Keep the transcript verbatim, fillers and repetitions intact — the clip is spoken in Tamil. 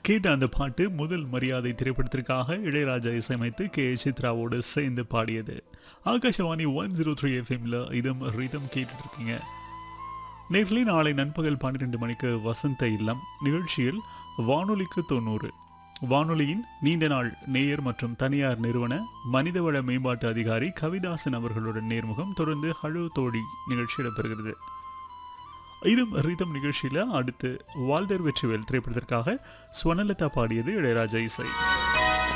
கேட்ட அந்த பாட்டு முதல் மரியாதை திரைப்படத்திற்காக இளையராஜா இசையமைத்து கே சித்ராவோடு சேர்ந்து பாடியது. ஆகாஷவாணி ஒன் ஜீரோ த்ரீ எஃப்எம்ல இதம் ரிதம் கேட்டுட்டு இருக்கீங்க. நேர்களை நாளை நண்பகல் பன்னிரெண்டு மணிக்கு வசந்த இல்லம் நிகழ்ச்சியில் வானொலிக்கு தொண்ணூறு வானொலியின் நீண்ட நாள் நேயர் மற்றும் தனியார் நிறுவன மனிதவள மேம்பாட்டு அதிகாரி கவிதாசன் அவர்களுடன் நேர்முகம் தொடர்ந்து ஹலோ தோழி நிகழ்ச்சி இடம்பெறுகிறது. இதும் ரிதம் நிகழ்ச்சியில் அடுத்து வால்டர் வெற்றிவேல் திரைப்படத்திற்காக ஸ்வர்ணலதா பாடியது இளையராஜா இசை.